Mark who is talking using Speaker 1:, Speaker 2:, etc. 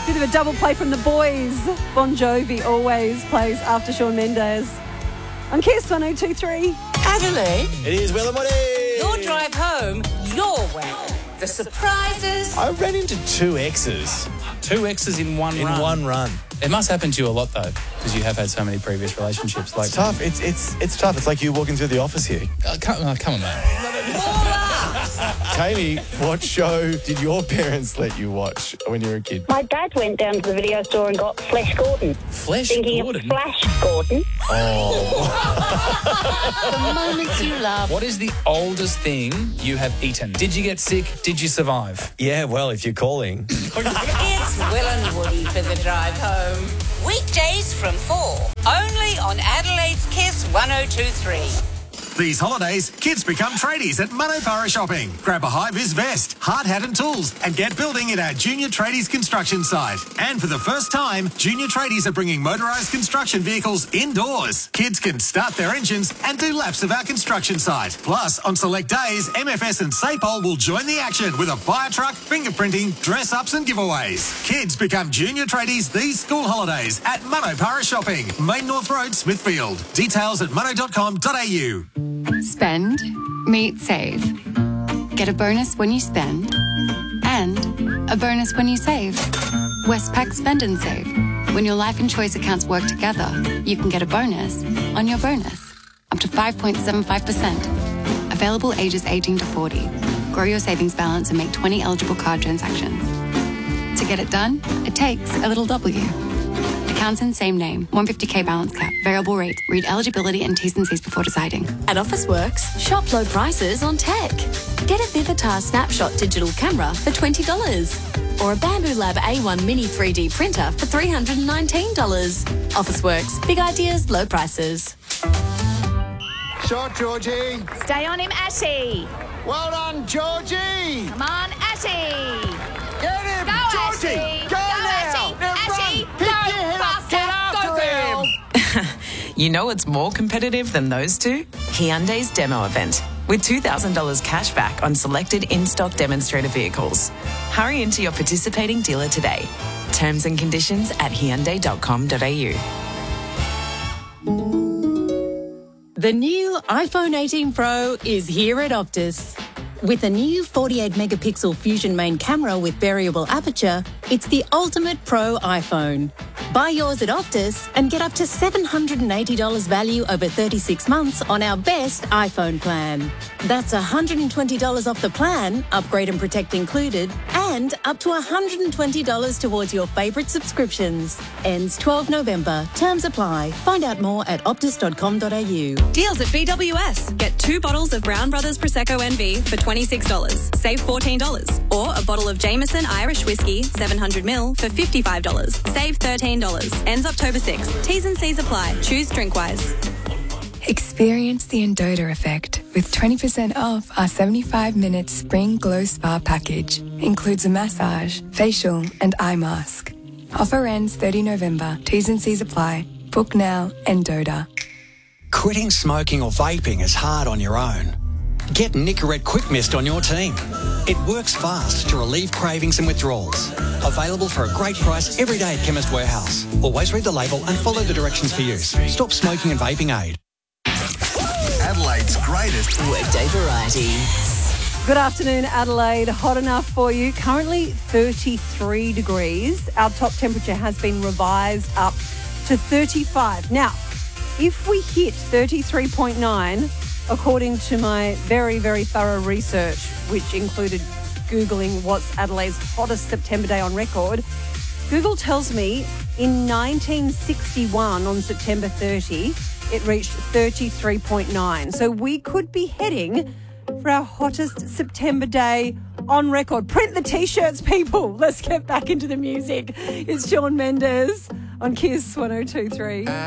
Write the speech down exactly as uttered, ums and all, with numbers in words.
Speaker 1: Bit of a double play from the boys. Bon Jovi always plays after Shawn Mendes. On Kiss one oh two three.
Speaker 2: Adelaide,
Speaker 3: It is Will and Woody.
Speaker 2: your drive home, your way. The surprises.
Speaker 3: I ran into two exes
Speaker 4: Two exes in one
Speaker 3: in
Speaker 4: run.
Speaker 3: one run.
Speaker 4: It must happen to you a lot, though, because you have had so many previous relationships. Like,
Speaker 3: It's tough. It's it's it's tough. It's like you walking through the office here.
Speaker 4: Uh, come, oh, come on, man.
Speaker 3: Kaylee, what show did your parents let you watch when you were a kid?
Speaker 5: My dad went down to the video store and got Flash Gordon.
Speaker 4: Flesh
Speaker 5: Thinking
Speaker 4: Gordon.
Speaker 5: of Flash Gordon.
Speaker 2: The moments you love.
Speaker 4: What is the oldest thing you have eaten? Did you get sick? Did you survive?
Speaker 3: Yeah, well, if you're calling.
Speaker 2: It's Will and Woody for the drive home. Weekdays from four. Only on Adelaide's Kiss one oh two three.
Speaker 6: These holidays, kids become tradies at Manopara Shopping. Grab a high-vis vest, hard hat and tools, and get building at our Junior Tradies construction site. And for the first time, Junior Tradies are bringing motorised construction vehicles indoors. Kids can start their engines and do laps of our construction site. Plus, on select days, M F S and Sapol will join the action with a fire truck, fingerprinting, dress-ups and giveaways. Kids become Junior Tradies these school holidays at Manopara Shopping, Main North Road, Smithfield. Details at mono dot com dot a u.
Speaker 7: Spend, meet, save. Get a bonus when you spend and a bonus when you save. Westpac Spend and Save. When your life and choice accounts work together, you can get a bonus on your bonus. Up to five point seven five percent. Available ages eighteen to forty. Grow your savings balance and make twenty eligible card transactions. To get it done, it takes a little W. Accounts in same name. one hundred fifty k balance cap. Variable rate. Read eligibility and T's and C's before deciding.
Speaker 8: At Officeworks, shop low prices on tech. Get a Vivitar Snapshot digital camera for twenty dollars or a Bamboo Lab A one Mini three D printer for three hundred nineteen dollars. Officeworks. Big ideas, low prices.
Speaker 9: Shot, Georgie.
Speaker 10: Stay on him, Ashy.
Speaker 9: Well done, Georgie.
Speaker 10: Come on, Ashy.
Speaker 9: Get him,
Speaker 10: Go,
Speaker 9: Georgie.
Speaker 10: Ashy.
Speaker 9: Go,
Speaker 10: Go,
Speaker 9: now.
Speaker 10: Ashy.
Speaker 9: Now
Speaker 10: Ashy.
Speaker 9: run. Pick
Speaker 10: Go
Speaker 9: your head up.
Speaker 10: faster.
Speaker 9: Get after
Speaker 10: Go, girl.
Speaker 9: him.
Speaker 11: You know what's more competitive than those two? Hyundai's demo event, with two thousand dollars cash back on selected in-stock demonstrator vehicles. Hurry into your participating dealer today. Terms and conditions at hyundai dot com dot a u.
Speaker 12: The new iPhone eighteen Pro is here at Optus. With a new forty-eight megapixel Fusion main camera with variable aperture, it's the ultimate pro iPhone. Buy yours at Optus and get up to seven hundred eighty dollars value over thirty-six months on our best iPhone plan. That's one hundred twenty dollars off the plan, upgrade and protect included, and up to one hundred twenty dollars towards your favourite subscriptions. Ends twelfth November. Terms apply. Find out more at optus dot com dot a u.
Speaker 13: Deals at B W S. Get two bottles of Brown Brothers Prosecco N V for twenty-six dollars. Save fourteen dollars. Or a bottle of Jameson Irish Whiskey, seven hundred milliliters for fifty-five dollars. Save thirteen dollars. Ends October sixth. T's and C's apply. Choose DrinkWise.
Speaker 14: Experience the Endota effect with twenty percent off our seventy-five minute Spring Glow Spa package. Includes a massage, facial and eye mask. Offer ends thirtieth November. T's and C's apply. Book now, Endota.
Speaker 15: Quitting smoking or vaping is hard on your own. Get Nicorette Quick Mist on your team. It works fast to relieve cravings and withdrawals. Available for a great price every day at Chemist Warehouse. Always read the label and follow the directions for use. Stop smoking and vaping aid.
Speaker 16: Adelaide's greatest
Speaker 2: Workday variety.
Speaker 1: Good afternoon, Adelaide. Hot enough for you. Currently thirty-three degrees. Our top temperature has been revised up to thirty-five. Now, if we hit thirty-three point nine, according to my very, very thorough research, which included Googling what's Adelaide's hottest September day on record, Google tells me in nineteen sixty-one, on September thirtieth, it reached thirty-three point nine. So we could be heading for our hottest September day on record. Print the T-shirts, people. Let's get back into the music. It's Shawn Mendes on Kiss one oh two three.